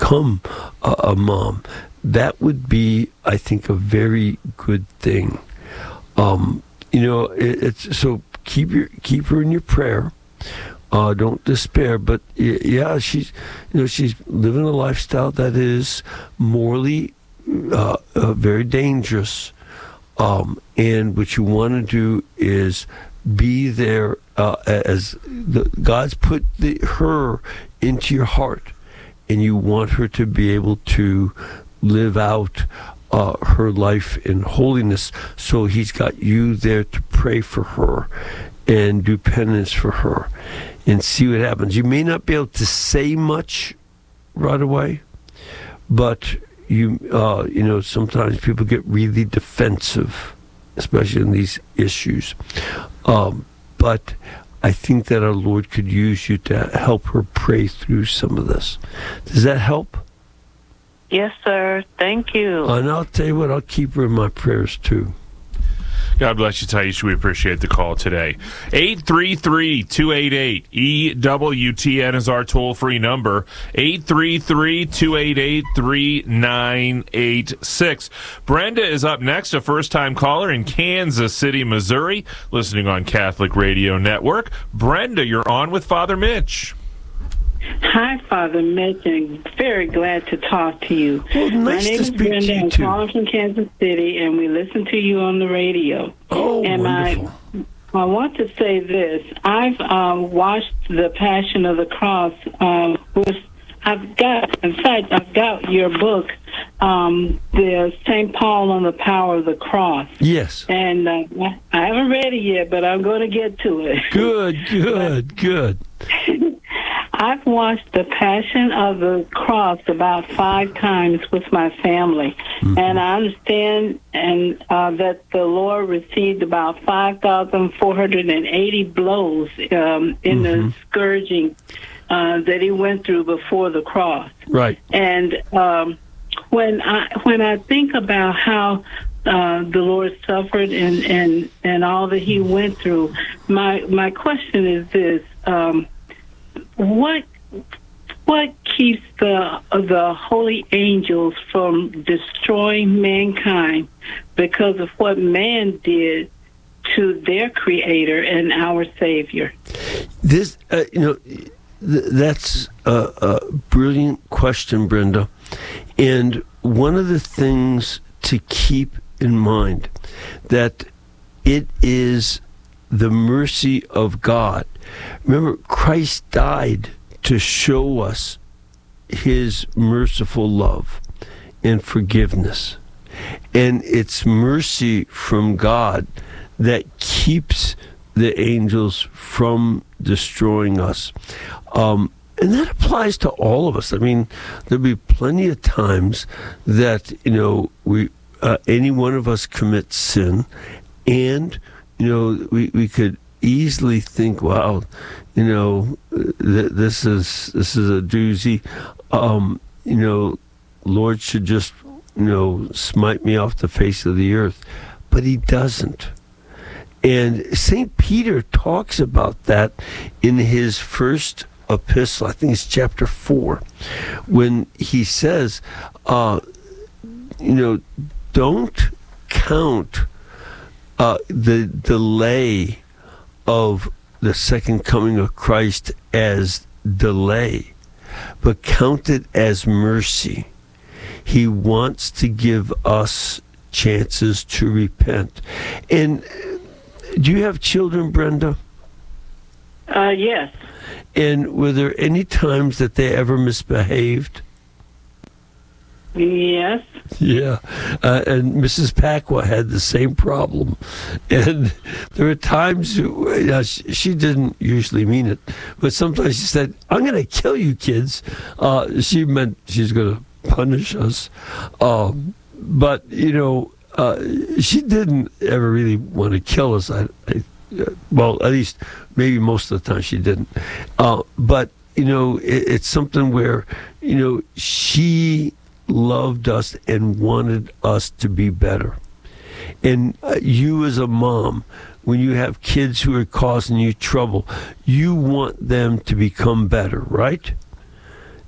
become a mom. That would be, I think, a very good thing. It's so keep her in your prayer. Don't despair. But yeah, she's living a lifestyle that is morally very dangerous. And what you want to do is be there as God's put her into your heart, and you want her to be able to live out her life in holiness. So He's got you there to pray for her and do penance for her and see what happens. You may not be able to say much right away, but sometimes people get really defensive, especially in these issues. But I think that our Lord could use you to help her pray through some of this. Does that help? Yes, sir. Thank you. And I'll tell you what, I'll keep her in my prayers too. God bless you, Taisha. We appreciate the call today. 833-288-EWTN is our toll-free number. 833-288-3986. Brenda is up next, a first-time caller in Kansas City, Missouri, listening on Catholic Radio Network. Brenda, you're on with Father Mitch. Hi, Father Mitch, and very glad to talk to you. Well, nice My name to is speak Brenda. to you, I'm too. calling from Kansas City, and we listen to you on the radio. Oh, and wonderful. I want to say this. I've watched The Passion of the Cross. I've got your book, the St. Paul on the Power of the Cross. Yes. And I haven't read it yet, but I'm going to get to it. Good. I've watched The Passion of the Cross about 5 times with my family, and I understand that the Lord received about 5,480 blows in the scourging that He went through before the cross. Right. And when I think about how the Lord suffered and all that He went through, my question is this. What keeps the holy angels from destroying mankind because of what man did to their Creator and our Savior? This, that's a brilliant question, Brenda. And one of the things to keep in mind that it is the mercy of God. Remember, Christ died to show us His merciful love and forgiveness. And it's mercy from God that keeps the angels from destroying us. And that applies to all of us. I mean, there'll be plenty of times that, we any one of us commits sin, and, we could easily think, wow, this is a doozy. Lord should just, smite me off the face of the earth. But He doesn't. And St. Peter talks about that in his first epistle, I think it's chapter 4, when he says, don't count the delay of the second coming of Christ as delay, but count it as mercy. He wants to give us chances to repent. And do you have children, Brenda? Yes. And were there any times that they ever misbehaved? Yes. Yeah. And Mrs. Pacwa had the same problem. And there were times, she didn't usually mean it, but sometimes she said, I'm going to kill you kids. She meant she's going to punish us. But, she didn't ever really want to kill us. Well, at least maybe most of the time she didn't. But, it's something where, she loved us and wanted us to be better. And you as a mom, when you have kids who are causing you trouble, you want them to become better, right?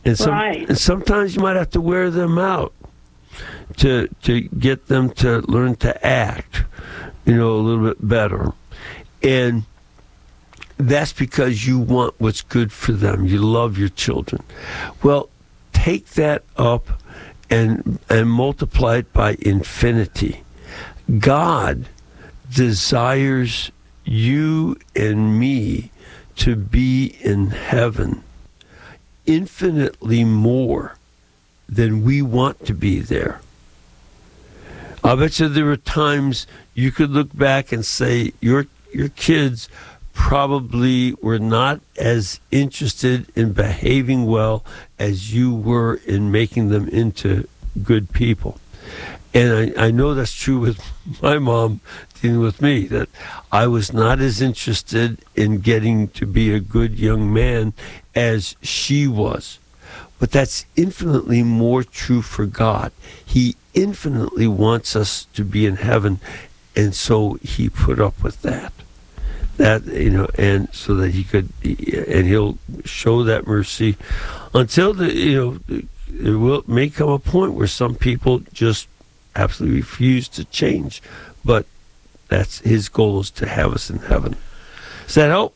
And Right. and sometimes you might have to wear them out to get them to learn to act, a little bit better. And that's because you want what's good for them. You love your children. Well, take that up and multiply it by infinity. God desires you and me to be in heaven infinitely more than we want to be there. I bet you there were times you could look back and say your kids probably were not as interested in behaving well as you were in making them into good people. And I know that's true with my mom dealing with me, that I was not as interested in getting to be a good young man as she was. But that's infinitely more true for God. He infinitely wants us to be in heaven, and so he put up with that. And so that he could, and he'll show that mercy until may come a point where some people just absolutely refuse to change, but that's his goal, is to have us in heaven. Does that help?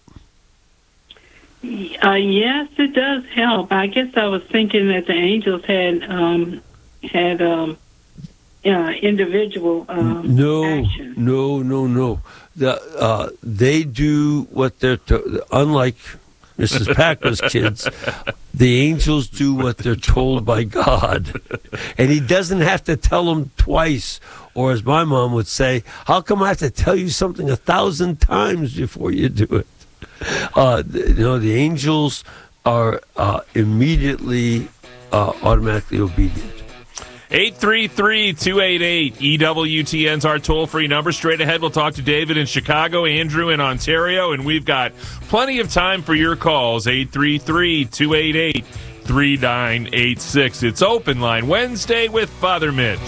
Yes, it does help. I guess I was thinking that the angels had individual action. No. They do what they're unlike Mrs. Packer's kids. The angels do what they're told by God, and he doesn't have to tell them twice. Or as my mom would say, how come I have to tell you something 1,000 times before you do it? The angels are immediately, automatically obedient. 833-288-EWTN's our toll-free number. Straight ahead, we'll talk to David in Chicago, Andrew in Ontario, and we've got plenty of time for your calls. 833-288-3986. It's Open Line Wednesday with Father Mitch.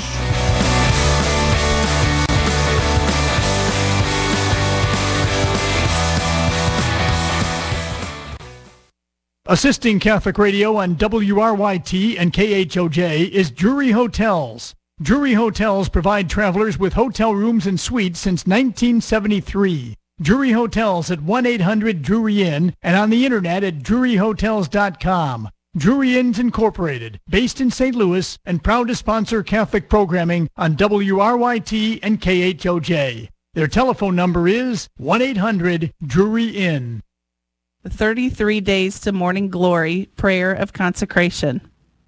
Assisting Catholic Radio on WRYT and KHOJ is Drury Hotels. Drury Hotels provide travelers with hotel rooms and suites since 1973. Drury Hotels at 1-800-DRURY-INN and on the internet at druryhotels.com. Drury Inns Incorporated, based in St. Louis and proud to sponsor Catholic programming on WRYT and KHOJ. Their telephone number is 1-800-DRURY-INN. 33 Days to Morning Glory Prayer of Consecration.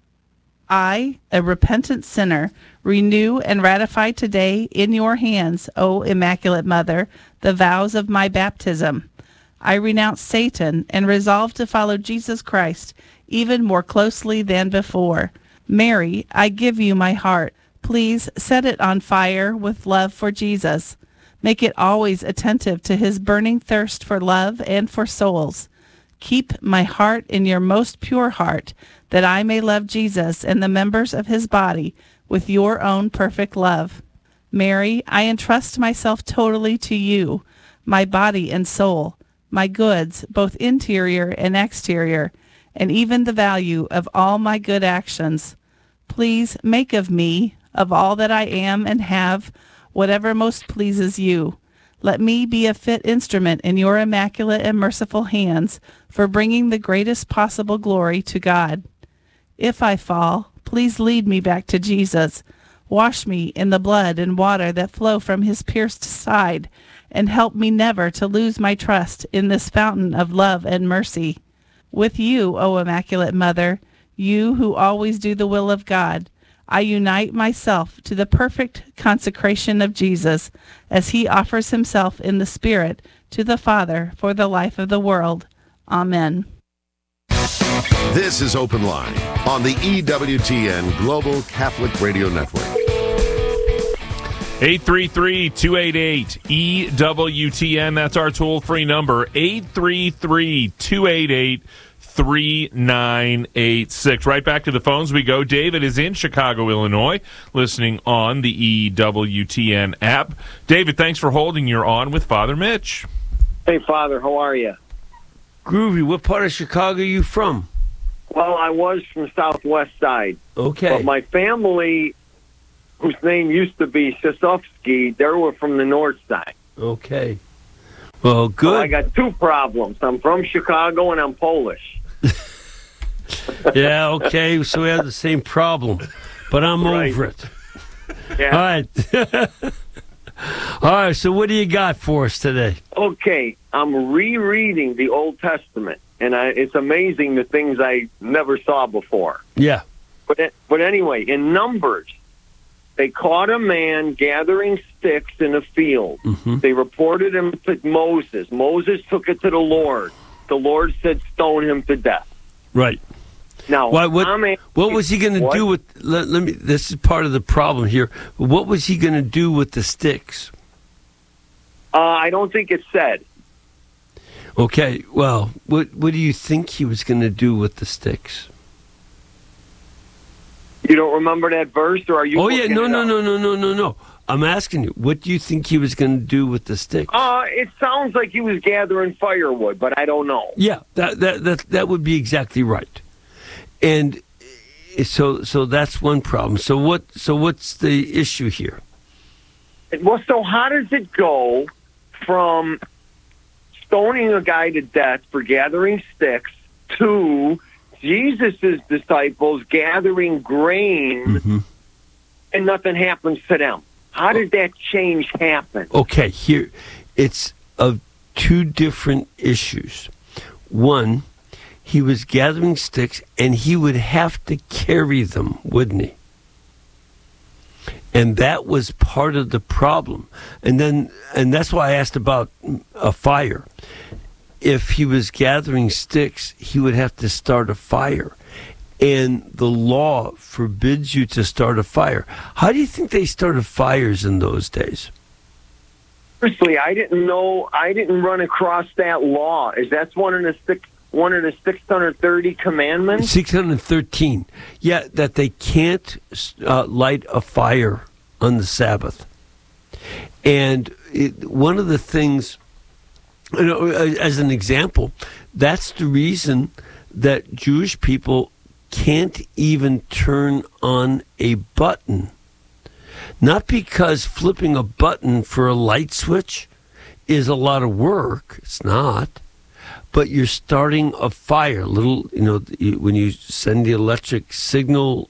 I, a repentant sinner, renew and ratify today in your hands, O Immaculate Mother, the vows of my baptism. I renounce Satan and resolve to follow Jesus Christ even more closely than before. Mary, I give you my heart. Please set it on fire with love for Jesus. Make it always attentive to his burning thirst for love and for souls. Keep my heart in your most pure heart, that I may love Jesus and the members of his body with your own perfect love. Mary, I entrust myself totally to you, my body and soul, my goods, both interior and exterior, and even the value of all my good actions. Please make of me, of all that I am and have, whatever most pleases you. Let me be a fit instrument in your immaculate and merciful hands for bringing the greatest possible glory to God. If I fall, please lead me back to Jesus. Wash me in the blood and water that flow from his pierced side, and help me never to lose my trust in this fountain of love and mercy. With you, O Immaculate Mother, you who always do the will of God, I unite myself to the perfect consecration of Jesus as he offers himself in the Spirit to the Father for the life of the world. Amen. This is Open Line on the EWTN Global Catholic Radio Network. 833-288-EWTN. That's our toll-free number, 833-288-3986. Right back to the phones we go. David is in Chicago, Illinois, listening on the EWTN app. David, thanks for holding. You're on with Father Mitch. Hey, Father, how are you? Groovy. What part of Chicago are you from? Well, I was from Southwest Side. Okay. But my family, whose name used to be Sosovsky, they were from the North Side. Okay. Well, good. So I got two problems. I'm from Chicago and I'm Polish. Yeah, okay. So we have the same problem, but I'm over it. Yeah. All right. All right, so what do you got for us today? Okay, I'm rereading the Old Testament, and it's amazing the things I never saw before. Yeah. But anyway, in Numbers, they caught a man gathering sticks in a field. Mm-hmm. They reported him to Moses. Moses took it to the Lord. The Lord said, stone him to death. Right. Now, what was he going to do with? Let me. This is part of the problem here. What was he going to do with the sticks? I don't think it said. Okay. Well, what do you think he was going to do with the sticks? You don't remember that verse, or are you? Oh yeah, no. I'm asking you. What do you think he was going to do with the sticks? It sounds like he was gathering firewood, but I don't know. Yeah, that would be exactly right. And so that's one problem. So what's the issue here? Well, so how does it go from stoning a guy to death for gathering sticks to Jesus' disciples gathering grain and nothing happens to them? How did that change happen? Okay, here it's of two different issues. One, he was gathering sticks, and he would have to carry them, wouldn't he? And that was part of the problem. And that's why I asked about a fire. If he was gathering sticks, he would have to start a fire. And the law forbids you to start a fire. How do you think they started fires in those days? Honestly, I didn't know. I didn't run across that law. Is that one of the 630 commandments? 613. Yeah, that they can't light a fire on the Sabbath. And one of the things, as an example, that's the reason that Jewish people can't even turn on a button. Not because flipping a button for a light switch is a lot of work. It's not. But you're starting a fire. When you send the electric signal,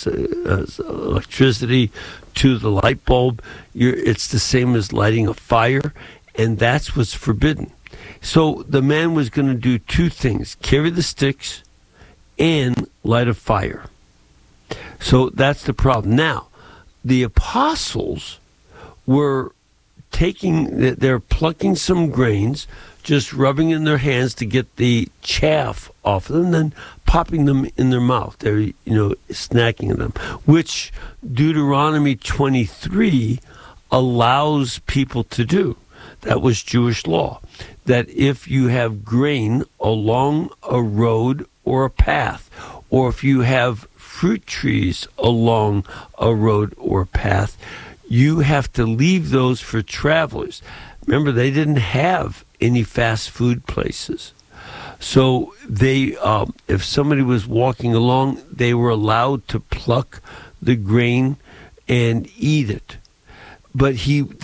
electricity to the light bulb, it's the same as lighting a fire, and that's what's forbidden. So the man was going to do two things: carry the sticks and light a fire. So that's the problem. Now, the apostles were they're plucking some grains, just rubbing in their hands to get the chaff off of them, and then popping them in their mouth. They're, snacking them, which Deuteronomy 23 allows people to do. That was Jewish law, that if you have grain along a road or a path, or if you have fruit trees along a road or path, you have to leave those for travelers. Remember, they didn't have any fast food places. So they, if somebody was walking along, they were allowed to pluck the grain and eat it. But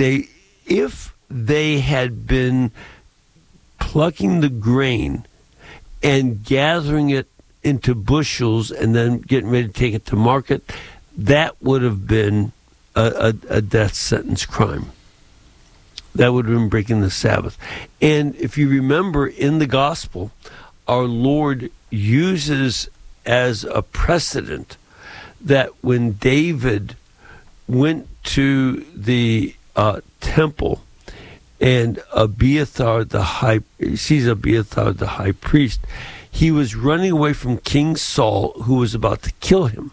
if they had been plucking the grain and gathering it into bushels and then getting ready to take it to market, that would have been a death sentence crime. That would have been breaking the Sabbath. And if you remember in the gospel, our Lord uses as a precedent that when David went to the temple and Abiathar the high priest, he was running away from King Saul, who was about to kill him.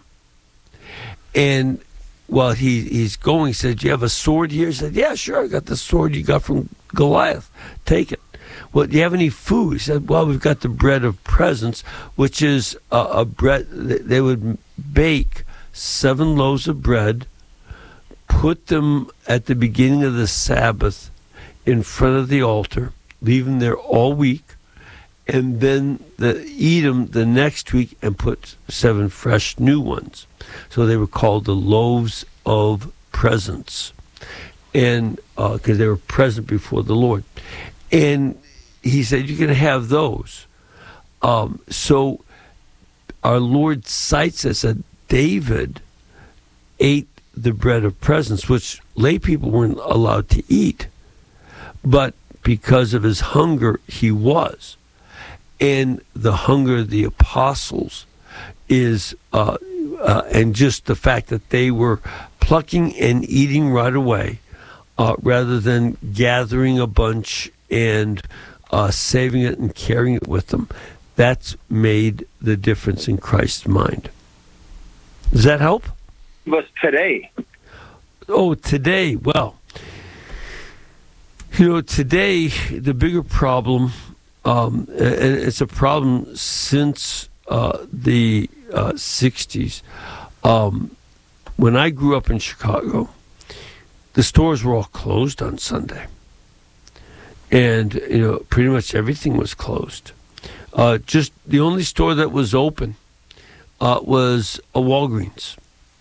And while he's going, he said, "Do you have a sword here?" He said, "Yeah, sure, I got the sword you got from Goliath. Take it." "Well, do you have any food?" He said, "Well, we've got the bread of presence," which is a bread. They would bake 7 loaves of bread, put them at the beginning of the Sabbath in front of the altar, leave them there all week, and then eat them the next week and put 7 fresh new ones. So they were called the loaves of presence, and because they were present before the Lord. And he said, you can have those. So our Lord cites us that David ate the bread of presence, which lay people weren't allowed to eat. But because of his hunger, he was. And the hunger of the apostles is, and just the fact that they were plucking and eating right away, rather than gathering a bunch and saving it and carrying it with them. That's made the difference in Christ's mind. Does that help? But today. Oh, today. Well, today the bigger problem, and it's a problem since the 60s. When I grew up in Chicago, the stores were all closed on Sunday. And, pretty much everything was closed. Just the only store that was open was a Walgreens.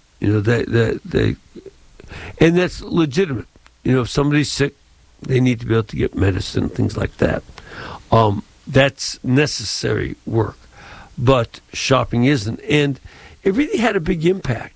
And that's legitimate. If somebody's sick, they need to be able to get medicine, things like that. That's necessary work. But shopping isn't. And it really had a big impact.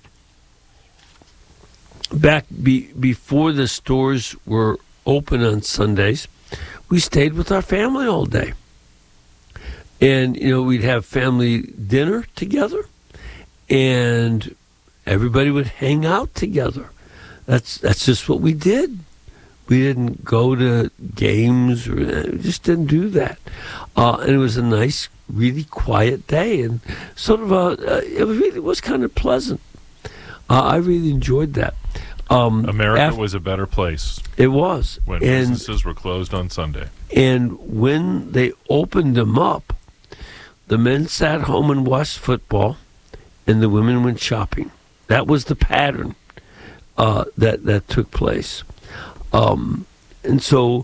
Back before the stores were open on Sundays, we stayed with our family all day. And, we'd have family dinner together, and everybody would hang out together. That's just what we did. We didn't go to games, we just didn't do that. And it was a nice, really quiet day, and sort of it really was kind of pleasant. I really enjoyed that. America was a better place. It was. When businesses were closed on Sunday. And when they opened them up, the men sat home and watched football, and the women went shopping. That was the pattern that took place. And so,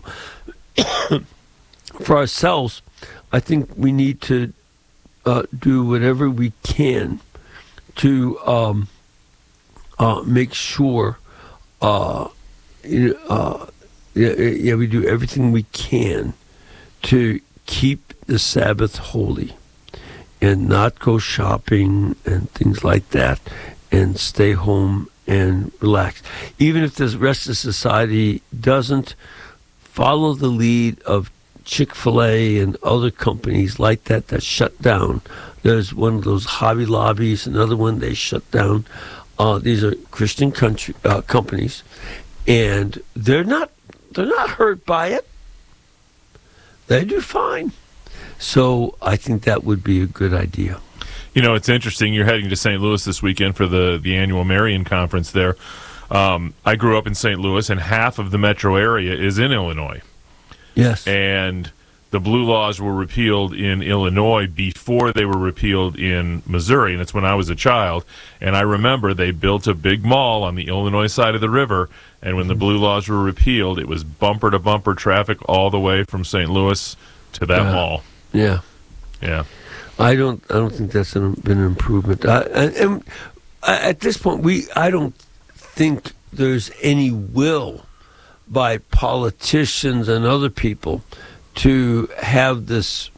for ourselves, I think we need to do whatever we can to make sure. We do everything we can to keep the Sabbath holy and not go shopping and things like that, and stay home and relax. Even if the rest of society doesn't follow the lead of Chick-fil-A and other companies like that shut down. There's one of those Hobby Lobbies, another one they shut down. These are Christian companies, and they're not hurt by it. They do fine. So I think that would be a good idea. It's interesting. You're heading to St. Louis this weekend for the annual Marian Conference there. I grew up in St. Louis, and half of the metro area is in Illinois. Yes. And the blue laws were repealed in Illinois before they were repealed in Missouri, and it's when I was a child. And I remember they built a big mall on the Illinois side of the river, and when the blue laws were repealed, it was bumper-to-bumper traffic all the way from St. Louis to that mall. Yeah. Yeah. I don't think that's been an improvement. And at this point, I don't think there's any will by politicians and other people to have this,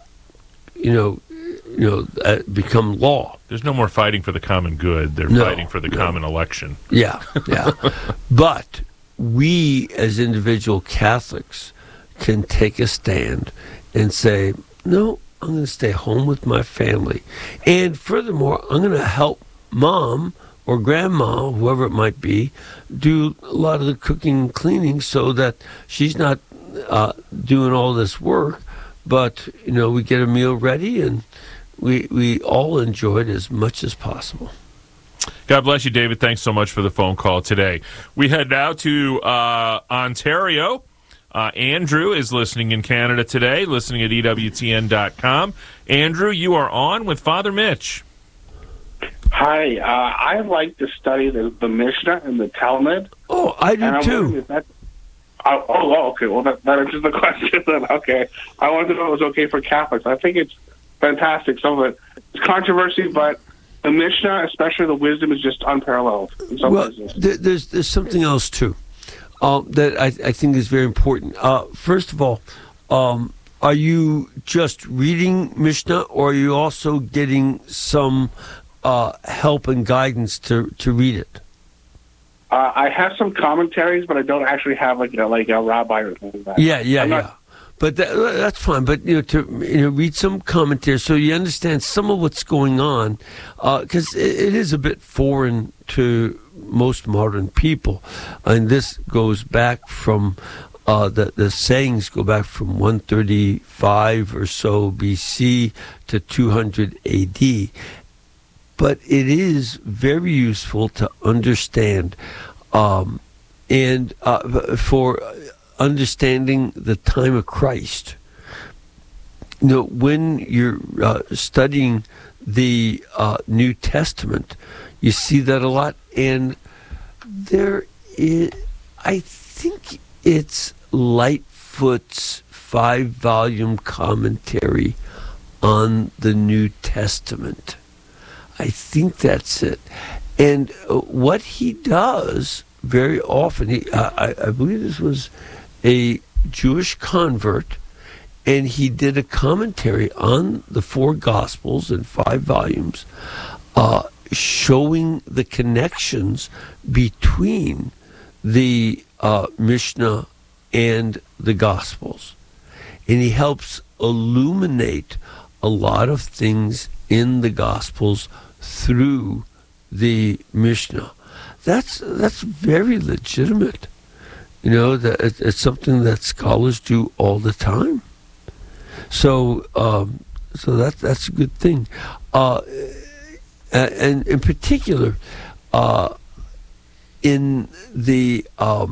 become law. There's no more fighting for the common good. They're fighting for the common election. Yeah. But we, as individual Catholics, can take a stand and say, no, I'm going to stay home with my family. And furthermore, I'm going to help mom or grandma, whoever it might be, do a lot of the cooking and cleaning so that she's not doing all this work, but we get a meal ready and we all enjoy it as much as possible. God bless you, David. Thanks so much for the phone call today. We head now to Ontario. Andrew is listening in Canada today, listening at EWTN.com. Andrew, you are on with Father Mitch. Hi, I like to study the Mishnah and the Talmud. Oh, I do too. Okay. Well, that answers the question then. Okay. I wanted to know if it was okay for Catholics. I think it's fantastic. Some of it is controversy, but the Mishnah, especially the wisdom, is just unparalleled in some places. There's something else, too, that I think is very important. First of all, are you just reading Mishnah, or are you also getting some help and guidance to read it? I have some commentaries, but I don't actually have like a rabbi or something like that. Yeah. But that's fine. But to read some commentaries so you understand some of what's going on, because it is a bit foreign to most modern people, and this goes back from the sayings go back from 135 or so BC to 200 AD. But it is very useful to understand, and for understanding the time of Christ. When you're studying the New Testament, you see that a lot, and there is, I think it's Lightfoot's 5-volume commentary on the New Testament. I think that's it. And what he does very often, I believe this was a Jewish convert, and he did a commentary on the 4 Gospels in 5 volumes, showing the connections between the Mishnah and the Gospels. And he helps illuminate a lot of things in the Gospels through the Mishnah. That's very legitimate. That it's something that scholars do all the time. So that's a good thing. And in particular, in the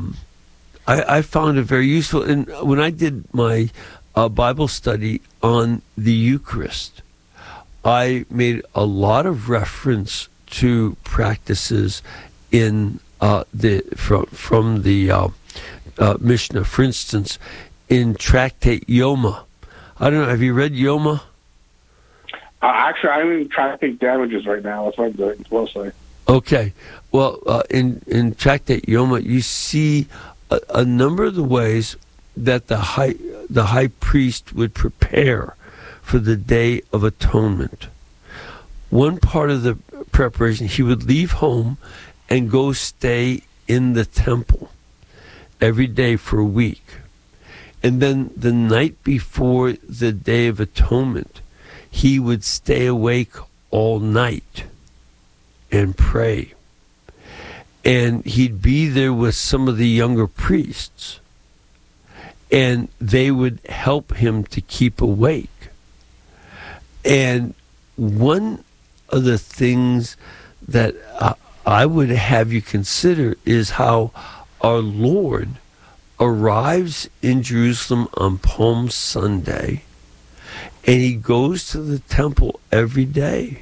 I found it very useful. And when I did my Bible study on the Eucharist, I made a lot of reference to practices in from the Mishnah. For instance, in Tractate Yoma. I don't know. Have you read Yoma? Actually, I'm in Tractate Damages right now. That's what I'm doing mostly. Okay. Well, in Tractate Yoma, you see a number of the ways that the high priest would prepare for the Day of Atonement. One part of the preparation, he would leave home and go stay in the temple every day for a week. And then the night before the Day of Atonement, he would stay awake all night and pray. And he'd be there with some of the younger priests, and they would help him to keep awake. And one of the things that I would have you consider is how our Lord arrives in Jerusalem on Palm Sunday, and he goes to the temple every day.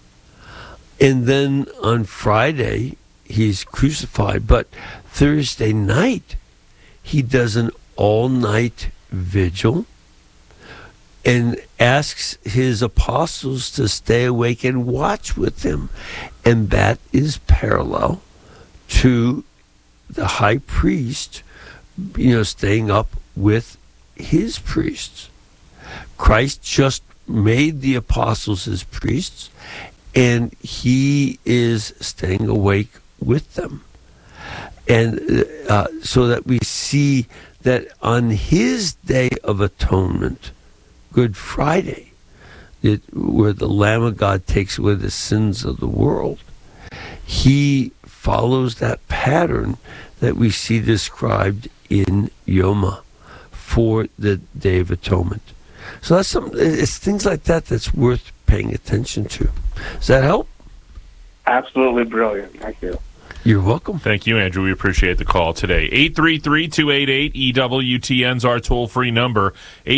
And then on Friday, he's crucified. But Thursday night, he does an all-night vigil and asks his apostles to stay awake and watch with him. And that is parallel to the high priest, staying up with his priests. Christ just made the apostles his priests, and he is staying awake with them. And so that we see that on his Day of Atonement, Good Friday, where the Lamb of God takes away the sins of the world, he follows that pattern that we see described in Yoma for the Day of Atonement. So it's things like that that's worth paying attention to. Does that help? Absolutely brilliant. Thank you. You're welcome. Thank you, Andrew. We appreciate the call today. 833-288-EWTN's our toll-free number.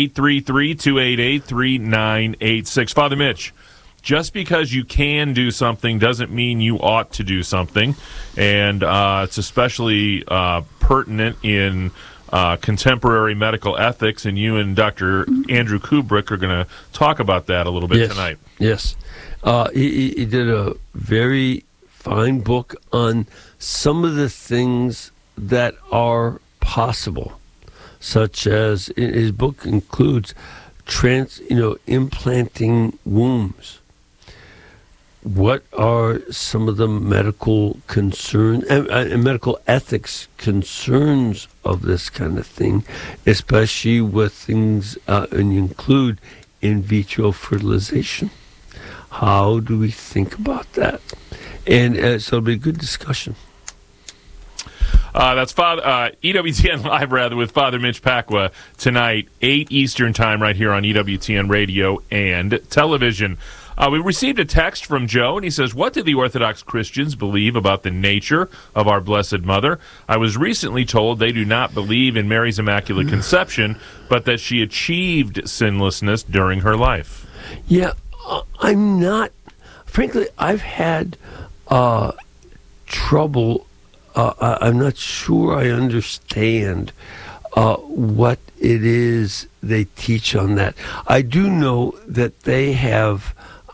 833-288-3986. Father Mitch, just because you can do something doesn't mean you ought to do something. And it's especially pertinent in contemporary medical ethics, and you and Dr. Andrew Kubrick are going to talk about that a little bit tonight. Yes. He did a very fine book on some of the things that are possible, such as his book includes implanting wombs. What are some of the medical concerns and medical ethics concerns of this kind of thing, especially with things, and you include in vitro fertilization? How do we think about that? And so it'll be a good discussion. That's EWTN Live, with Father Mitch Pacwa tonight, 8 Eastern Time, right here on EWTN Radio and Television. We received a text from Joe, and he says, what do the Orthodox Christians believe about the nature of our Blessed Mother? I was recently told they do not believe in Mary's Immaculate Conception, but that she achieved sinlessness during her life. Yeah, I'm not... Frankly, I've had trouble... I'm not sure I understand what it is they teach on that. I do know that they have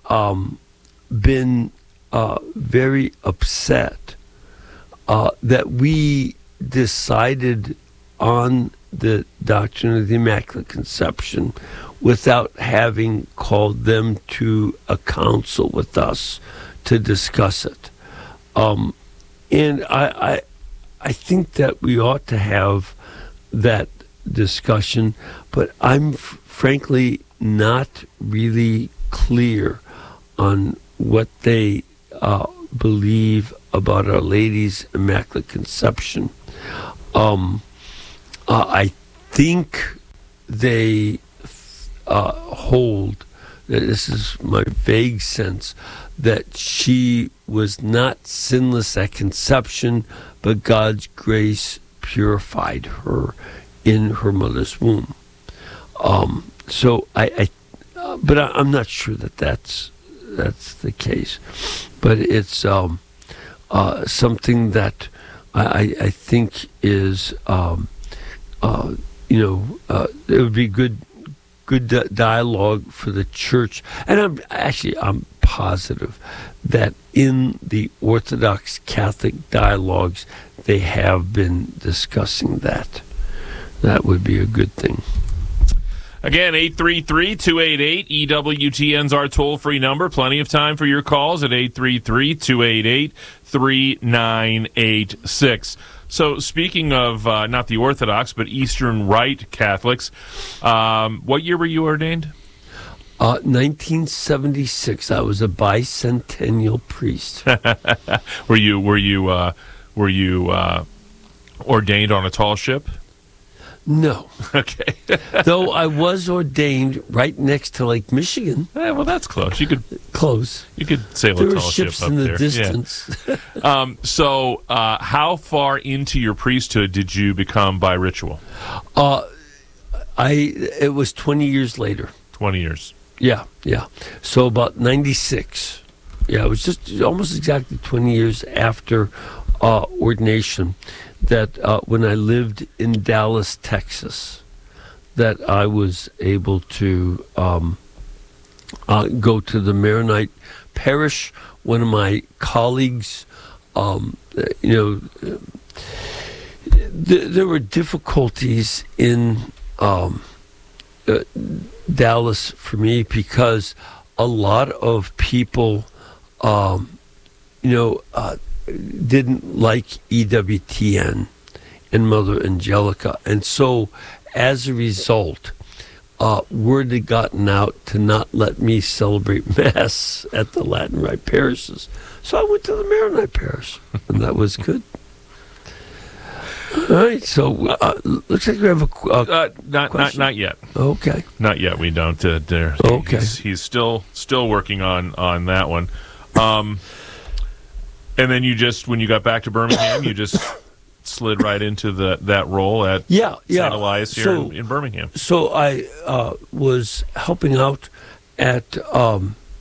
been very upset that we decided on the doctrine of the Immaculate Conception without having called them to a council with us to discuss it. And I think that we ought to have that discussion, but I'm frankly not really clear on what they believe about Our Lady's Immaculate Conception. I think they hold, this is my vague sense, that she was not sinless at conception, but God's grace purified her in her mother's womb. So but I'm not sure that that's the case. But it's something that I think is it would be good dialogue for the church, and I'm positive that in the Orthodox Catholic dialogues they have been discussing that. That would be a good thing. Again, 833-288-EWTN's our toll-free number. Plenty of time for your calls at 833-288-3986. So speaking of not the Orthodox, but Eastern Rite Catholics, what year were you ordained? 1976. I was a bicentennial priest. Were you ordained on a tall ship? No. Okay. Though I was ordained right next to Lake Michigan. Well, that's close. You could close. You could sail a tall ship up in the there. distance. Yeah. So, how far into your priesthood did you become by ritual? It was 20 years later. 20 years. Yeah. So about 96. Yeah, it was just almost exactly 20 years after ordination. That when I lived in Dallas, Texas, that I was able to go to the Maronite parish. One of my colleagues, there were difficulties in Dallas for me because a lot of people, didn't like EWTN and Mother Angelica. And so, as a result, word had gotten out to not let me celebrate Mass at the Latin Rite parishes. So I went to the Maronite parish, and that was good. All right, so looks like we have a question. Not yet. Okay. Not yet. We don't. Okay. He's still working on that one. And then when you got back to Birmingham, you just slid right into that role at St. Elias here in Birmingham. So I was helping out at Our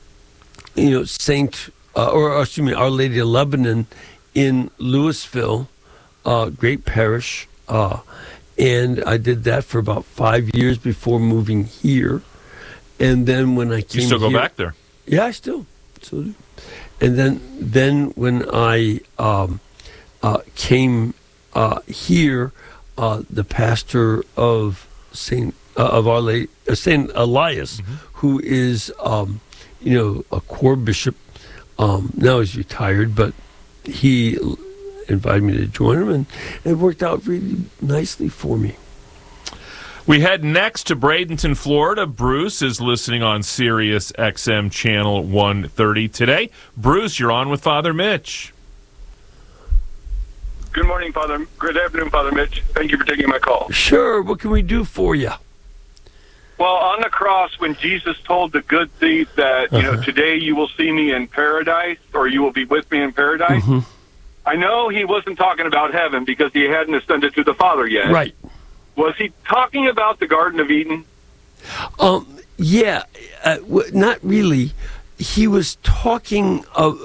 Lady of Lebanon in Louisville, great parish, And I did that for about 5 years before moving here. And then when I came You still go here, back there? Yeah, I still do. And then when I came here, the pastor of Saint Elias, who is a core bishop, now he's retired, but he invited me to join him, and it worked out really nicely for me. We head next to Bradenton, Florida. Bruce is listening on Sirius XM Channel 130 today. Bruce, you're on with Father Mitch. Good morning, Father. Good afternoon, Father Mitch. Thank you for taking my call. Sure. What can we do for you? Well, on the cross, when Jesus told the good thief that, today you will see me in paradise, or you will be with me in paradise, I know he wasn't talking about heaven because he hadn't ascended to the Father yet. Right. Was he talking about the Garden of Eden? Yeah, not really. He was talking of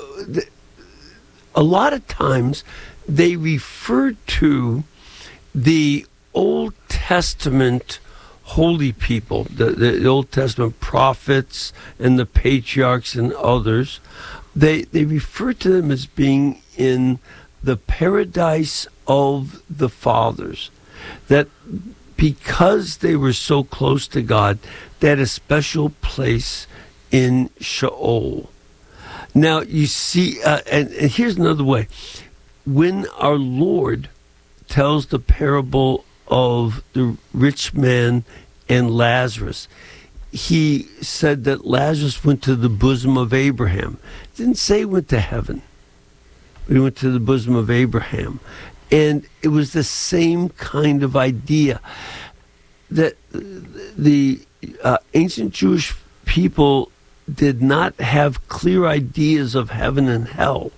a lot of times they referred to the Old Testament holy people, the Old Testament prophets and the patriarchs and others. They refer to them as being in the paradise of the fathers. That because they were so close to God, they had a special place in Sheol. Now, you see, and here's another way. When our Lord tells the parable of the rich man and Lazarus, he said that Lazarus went to the bosom of Abraham. Didn't say he went to heaven. He went to the bosom of Abraham. And it was the same kind of idea that the ancient Jewish people did not have clear ideas of heaven and hell.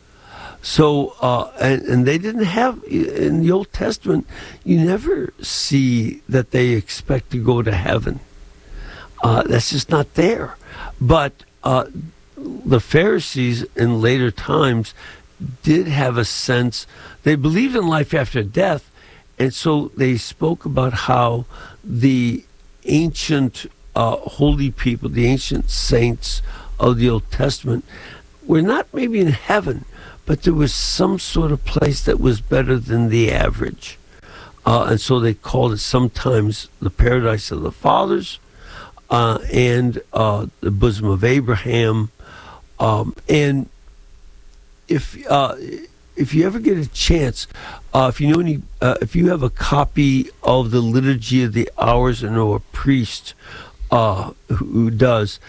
So, and they didn't have, in the Old Testament, you never see that they expect to go to heaven. That's just not there. But the Pharisees in later times did have a sense, they believed in life after death, and so they spoke about how the ancient holy people, the ancient saints of the Old Testament, were not maybe in heaven, but there was some sort of place that was better than the average. And so they called it sometimes the paradise of the fathers and the bosom of Abraham. And if you ever get a chance, if you know any, if you have a copy of the Liturgy of the Hours, and know a priest who does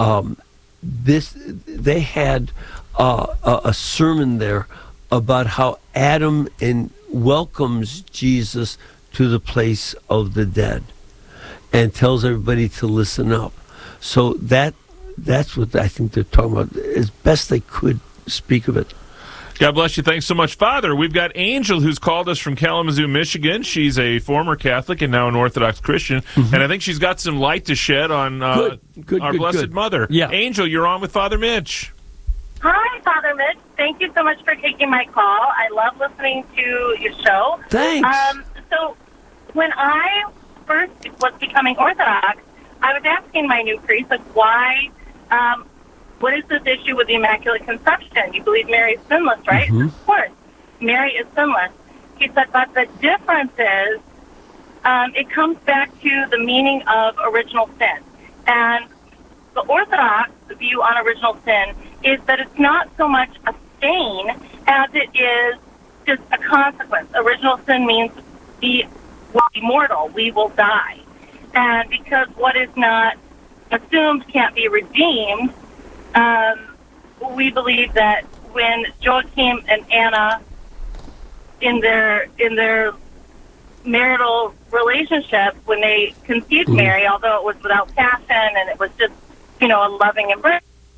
this, they had a sermon there about how Adam welcomes Jesus to the place of the dead, and tells everybody to listen up. So that's what I think they're talking about, as best they could speak of it. God bless you. Thanks so much, Father. We've got Angel, who's called us from Kalamazoo, Michigan. She's a former Catholic and now an Orthodox Christian, and I think she's got some light to shed on our Blessed Mother. Yeah. Angel, you're on with Father Mitch. Hi, Father Mitch. Thank you so much for taking my call. I love listening to your show. Thanks. So when I first was becoming Orthodox, I was asking my new priest, why, what is this issue with the Immaculate Conception? You believe Mary is sinless, right? Mm-hmm. Of course. Mary is sinless. He said, but the difference is it comes back to the meaning of original sin. And the Orthodox view on original sin is that it's not so much a stain as it is just a consequence. Original sin means we will be mortal, we will die. And because what is not assumed can't be redeemed, we believe that when Joachim and Anna, in their marital relationship, when they conceived Mary, although it was without passion and it was just, a loving embrace,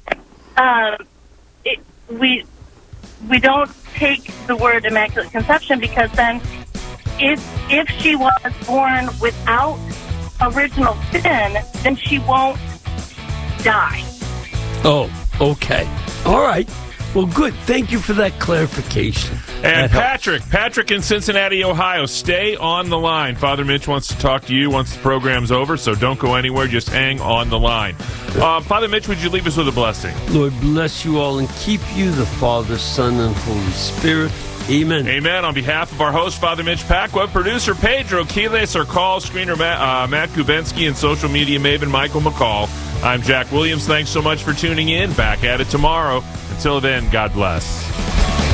we don't take the word Immaculate Conception, because then if she was born without original sin, then she won't die. Oh, okay. All right. Well, good. Thank you for that clarification. And That Patrick in Cincinnati, Ohio, stay on the line. Father Mitch wants to talk to you once the program's over, so don't go anywhere. Just hang on the line. Father Mitch, would you leave us with a blessing? Lord bless you all and keep you, the Father, Son, and Holy Spirit. Amen. Amen. On behalf of our host, Father Mitch Pacwa, producer Pedro Quiles, our call screener Matt Kubensky, and social media maven Michael McCall, I'm Jack Williams. Thanks so much for tuning in. Back at it tomorrow. Until then, God bless.